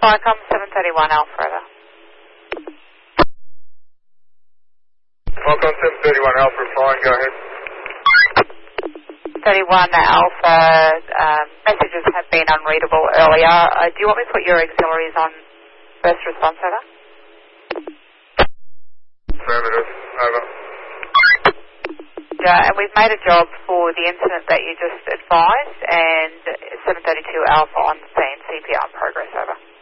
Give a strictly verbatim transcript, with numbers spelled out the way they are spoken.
Vicom seven thirty-one Alpha, over. Vicom seven thirty-one Alpha, flying, go ahead. thirty-one Alpha, um, messages have been unreadable earlier. Uh, do you want me to put your auxiliaries on first response, over? Affirmative, over. Yeah, and we've made a job for the incident that you just advised, and seven thirty-two Alpha on scene, C P R in progress, over.